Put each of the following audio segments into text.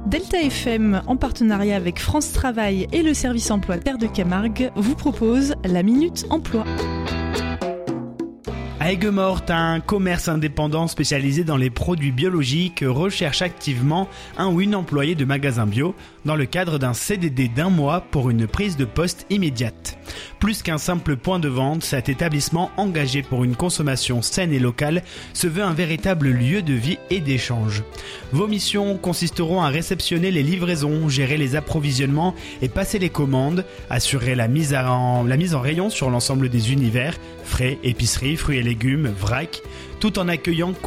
Delta FM, en partenariat avec France Travail et le service emploi Terre de Camargue, vous propose la Minute Emploi. À Aigues-Mortes, un commerce indépendant spécialisé dans les produits biologiques recherche activement un ou une employée de magasin bio dans le cadre d'un CDD d'1 mois pour une prise de poste immédiate. Plus qu'un simple point de vente, cet établissement engagé pour une consommation saine et locale se veut un véritable lieu de vie et d'échange. Vos missions consisteront à réceptionner les livraisons, gérer les approvisionnements et passer les commandes, assurer la mise en rayon sur l'ensemble des univers, frais, épicerie, fruits et légumes, vrac, tout en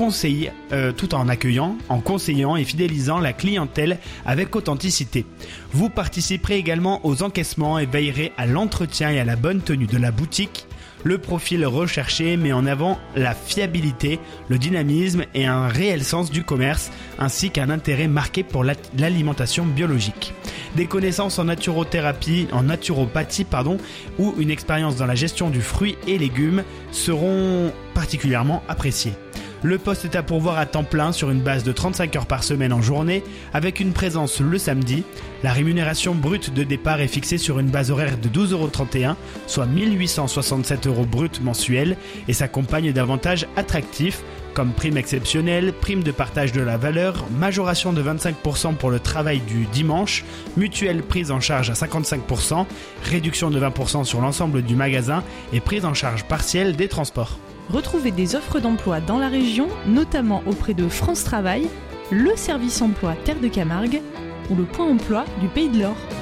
conseillant et fidélisant la clientèle avec authenticité. Vous participerez également aux encaissements et veillerez à l'entretien et à la bonne tenue de la boutique. Le profil recherché met en avant la fiabilité, le dynamisme et un réel sens du commerce, ainsi qu'un intérêt marqué pour l'alimentation biologique. Des connaissances en naturopathie, ou une expérience dans la gestion du fruit et légumes seront particulièrement appréciées. Le poste est à pourvoir à temps plein sur une base de 35 heures par semaine en journée, avec une présence le samedi. La rémunération brute de départ est fixée sur une base horaire de 12,31 €, soit 1 867 € brut mensuels, et s'accompagne d'avantages attractifs comme prime exceptionnelle, prime de partage de la valeur, majoration de 25% pour le travail du dimanche, mutuelle prise en charge à 55%, réduction de 20% sur l'ensemble du magasin et prise en charge partielle des transports. Retrouvez des offres d'emploi dans la région, notamment auprès de France Travail, le service emploi Terre de Camargue ou le point emploi du Pays de l'Or.